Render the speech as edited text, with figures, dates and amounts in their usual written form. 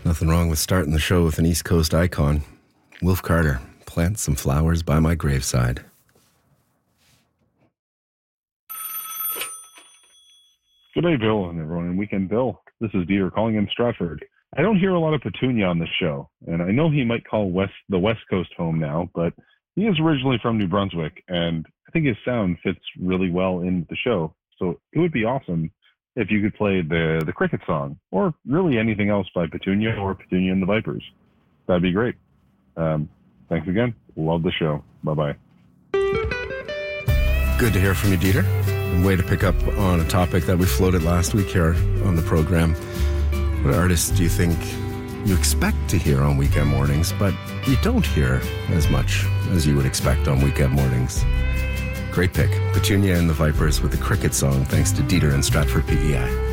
Nothing wrong with starting the show with an East Coast icon. Wolf Carter, Plant Some Flowers by My Graveside. Good day, Bill, and everyone in Weekend Bill. This is Dieter calling in Stratford. I don't hear a lot of Petunia on this show, and I know he might call the West Coast home now, but he is originally from New Brunswick, and I think his sound fits really well in the show. So it would be awesome if you could play the Cricket song, or really anything else by Petunia or Petunia and the Vipers. That'd be great. Thanks again. Love the show. Bye-bye. Good to hear from you, Dieter. And way to pick up on a topic that we floated last week here on the program. What artists do you think you expect to hear on weekend mornings, but you don't hear as much as you would expect on weekend mornings? Great pick. Petunia and the Vipers with the Cricket song, thanks to Dieter and Stratford PEI.